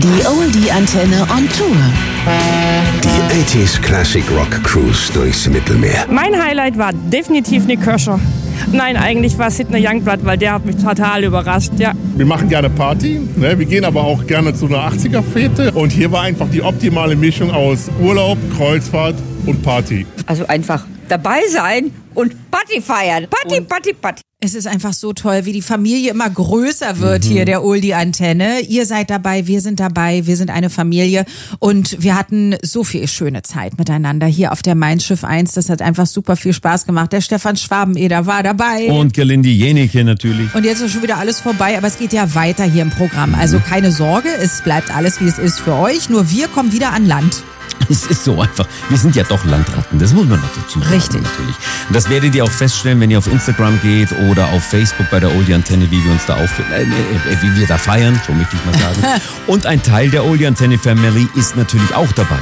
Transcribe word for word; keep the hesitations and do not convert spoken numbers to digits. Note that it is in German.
Die Oldie-Antenne on Tour. Die achtziger Classic Rock Cruise durchs Mittelmeer. Mein Highlight war definitiv Nick Kershaw. Nein, eigentlich war Sidney Youngblood, weil der hat mich total überrascht, ja. Wir machen gerne Party, ne? Wir gehen aber auch gerne zu einer achtziger-Fete. Und hier war einfach die optimale Mischung aus Urlaub, Kreuzfahrt und Party. Also einfach dabei sein und Party feiern. Party, und Party, Party. Es ist einfach so toll, wie die Familie immer größer wird, mhm. hier der Oldie-Antenne. Ihr seid dabei, wir sind dabei, wir sind eine Familie und wir hatten so viel schöne Zeit miteinander hier auf der Mein Schiff eins. Das hat einfach super viel Spaß gemacht. Der Stefan Schwabeneder war dabei. Und Gelindi Jenike natürlich. Und jetzt ist schon wieder alles vorbei, aber es geht ja weiter hier im Programm. Also keine Sorge, es bleibt alles, wie es ist für euch. Nur wir kommen wieder an Land. Es ist so einfach. Wir sind ja doch Landratten, das muss man noch dazu sagen. Richtig. Natürlich. Und das werdet ihr auch feststellen, wenn ihr auf Instagram geht oder auf Facebook bei der Oldie-Antenne, wie wir uns da auf, äh, äh, wie wir da feiern, so möchte ich mal sagen. Und ein Teil der Oldie-Antenne Family ist natürlich auch dabei.